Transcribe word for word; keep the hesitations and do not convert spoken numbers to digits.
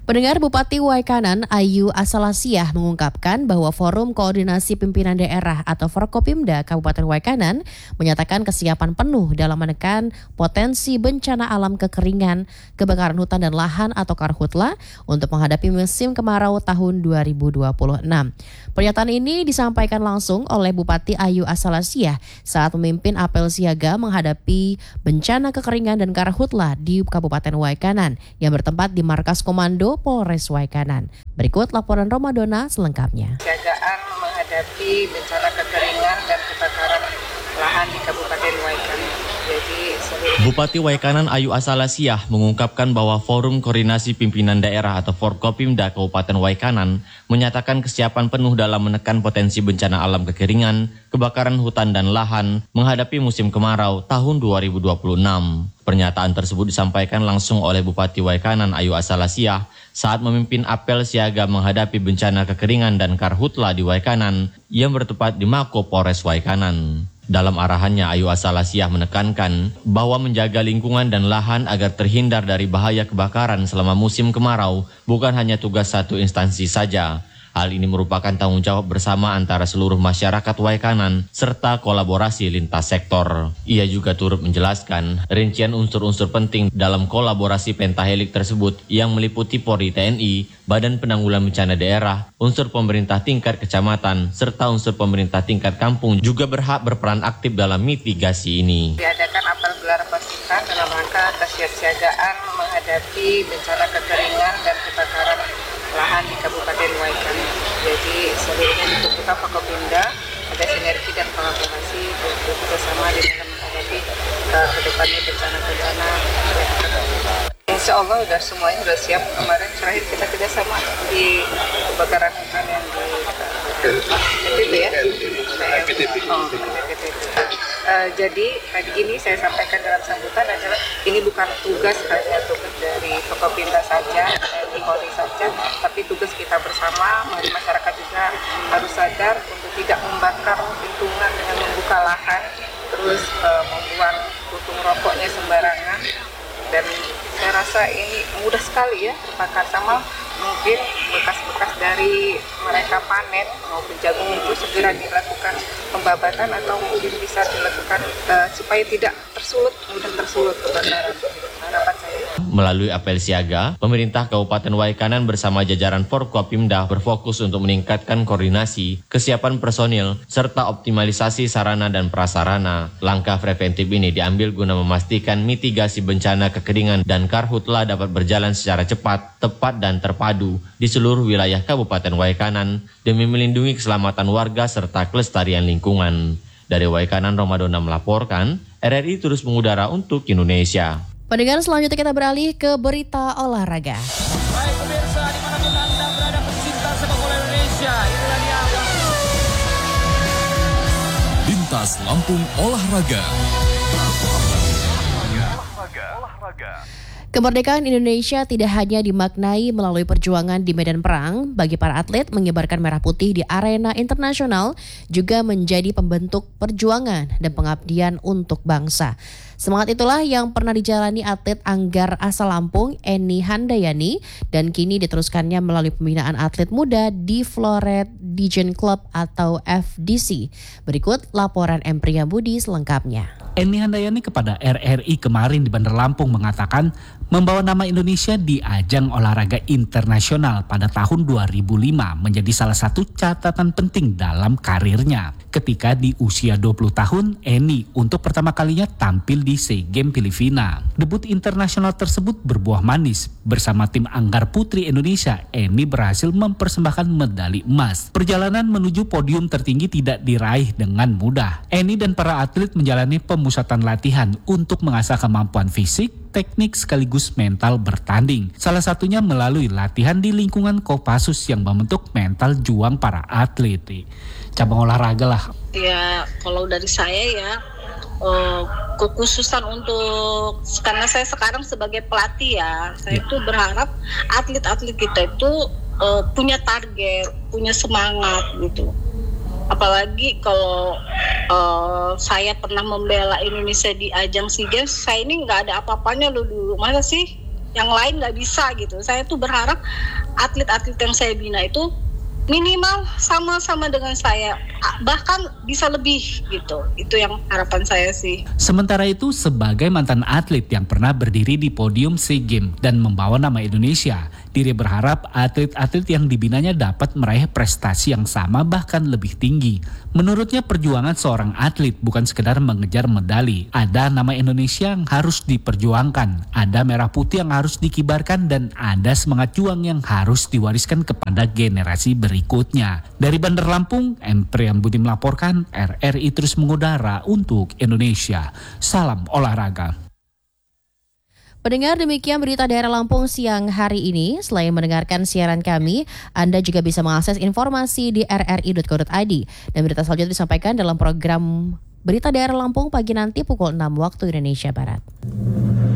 Pendengar, Bupati Waikanan Ayu Asalasiah mengungkapkan bahwa Forum Koordinasi Pimpinan Daerah atau Forkopimda Kabupaten Waikanan menyatakan kesiapan penuh dalam menekan potensi bencana alam kekeringan, kebakaran hutan dan lahan atau karhutla untuk menghadapi musim kemarau tahun dua ribu dua puluh enam. Pernyataan ini disampaikan langsung oleh Bupati Ayu Asalasiah saat memimpin apel siaga menghadapi bencana kekeringan dan karhutla di Kabupaten Waikanan yang bertempat di Markas Komando Polres Waikanan. Berikut laporan Romadona selengkapnya. Siagaan menghadapi bencana kekeringan dan kebakaran lahan di Kabupaten Waikanan. Jadi, seluruh... Bupati Waikanan Ayu Asalasiah mengungkapkan bahwa Forum Koordinasi Pimpinan Daerah atau Forkopimda Kabupaten Waikanan menyatakan kesiapan penuh dalam menekan potensi bencana alam kekeringan, kebakaran hutan dan lahan menghadapi musim kemarau tahun dua ribu dua puluh enam. Pernyataan tersebut disampaikan langsung oleh Bupati Waikanan Ayu Asalasiah saat memimpin apel siaga menghadapi bencana kekeringan dan karhutla di Waikanan yang bertempat di Mako Polres Waikanan. Dalam arahannya, Ayu Asalasiah menekankan bahwa menjaga lingkungan dan lahan agar terhindar dari bahaya kebakaran selama musim kemarau bukan hanya tugas satu instansi saja. Hal ini merupakan tanggung jawab bersama antara seluruh masyarakat Waikanan serta kolaborasi lintas sektor. Ia juga turut menjelaskan rincian unsur-unsur penting dalam kolaborasi pentahelik tersebut yang meliputi Polri, T N I, Badan Penanggulangan Bencana Daerah, unsur pemerintah tingkat kecamatan, serta unsur pemerintah tingkat kampung juga berhak berperan aktif dalam mitigasi ini. Diadakan apel gelar pasukan dalam rangka kesiapsiagaan menghadapi bencana kekeringan dan kebakaran lahan di Kabupaten Waikanan. Jadi seluruhnya untuk kita Forkopimda ada sinergi dan kolaborasi untuk bersama di dalam menghadapi uh, ke depannya bencana-bencana. Insya Allah sudah semuanya sudah siap. Kemarin terakhir kita kerjasama di kebakaran hutan yang di P T B ya. P T B. Oh, P T B. Uh, jadi tadi ini saya sampaikan dalam sambutan adalah ini bukan tugas hanya tugas dari Forkopimda saja, dari Polri saja, tapi tugas kita bersama. Mari masyarakat juga harus sadar untuk tidak membakar lingkungan dengan membuka lahan, terus uh, membuang puntung rokoknya sembarangan. Dan saya rasa ini mudah sekali ya terbakar, sama mungkin bekas-bekas dari mereka panen maupun jagung itu segera dilakukan pembabatan atau mungkin bisa dilakukan uh, supaya tidak tersulut, mudah tersulut kebakaran. Harapan saya. Melalui apel siaga, pemerintah Kabupaten Waikanan bersama jajaran Forkopimda berfokus untuk meningkatkan koordinasi, kesiapan personil, serta optimalisasi sarana dan prasarana. Langkah preventif ini diambil guna memastikan mitigasi bencana kekeringan dan karhutla dapat berjalan secara cepat, tepat dan terpadu di seluruh wilayah Kabupaten Waikanan demi melindungi keselamatan warga serta kelestarian lingkungan. Dari Waikanan, Romadona melaporkan, R R I terus mengudara untuk Indonesia. Pendengar, selanjutnya kita beralih ke berita olahraga. Baik pemirsa, dimanapun Anda berada pecinta sepak bola Indonesia, inilah dia Lintas Lampung Olahraga. Kemerdekaan Indonesia tidak hanya dimaknai melalui perjuangan di medan perang. Bagi para atlet, mengibarkan merah putih di arena internasional juga menjadi pembentuk perjuangan dan pengabdian untuk bangsa. Semangat itulah yang pernah dijalani atlet Anggar asal Lampung, Eni Handayani, dan kini diteruskannya melalui pembinaan atlet muda di Floret Dijen Club atau F D C. Berikut laporan M. Priyambudi selengkapnya. Eni Handayani kepada R R I kemarin di Bandar Lampung mengatakan membawa nama Indonesia di ajang olahraga internasional pada tahun dua ribu lima menjadi salah satu catatan penting dalam karirnya. Ketika di usia dua puluh tahun, Eni untuk pertama kalinya tampil di SEA Games Filipina. Debut internasional tersebut berbuah manis. Bersama tim Anggar Putri Indonesia, Eni berhasil mempersembahkan medali emas. Perjalanan menuju podium tertinggi tidak diraih dengan mudah. Eni dan para atlet menjalani pemusatan latihan untuk mengasah kemampuan fisik, teknik sekaligus mental bertanding. Salah satunya melalui latihan di lingkungan Kopassus yang membentuk mental juang para atlet. Cabang olahraga lah. Ya, kalau dari saya ya, uh, kekhususan untuk, karena saya sekarang sebagai pelatih ya, saya itu berharap atlet-atlet kita itu uh, punya target, punya semangat gitu. Apalagi kalau uh, saya pernah membela Indonesia di ajang SEA Games, saya ini nggak ada apa-apanya loh dulu. Masa sih yang lain nggak bisa gitu. Saya tuh berharap atlet-atlet yang saya bina itu minimal sama-sama dengan saya, bahkan bisa lebih gitu. Itu yang harapan saya sih. Sementara itu, sebagai mantan atlet yang pernah berdiri di podium SEA Games dan membawa nama Indonesia, Diri berharap atlet-atlet yang dibinanya dapat meraih prestasi yang sama bahkan lebih tinggi. Menurutnya, perjuangan seorang atlet bukan sekedar mengejar medali. Ada nama Indonesia yang harus diperjuangkan, ada merah putih yang harus dikibarkan, dan ada semangat juang yang harus diwariskan kepada generasi berikutnya. Dari Bandar Lampung, M. Priambudi melaporkan. R R I terus mengudara untuk Indonesia. Salam olahraga. Pendengar, demikian berita daerah Lampung siang hari ini. Selain mendengarkan siaran kami, Anda juga bisa mengakses informasi di r r i dot co dot i d. Dan berita selanjutnya disampaikan dalam program Berita Daerah Lampung pagi nanti pukul enam waktu Indonesia Barat.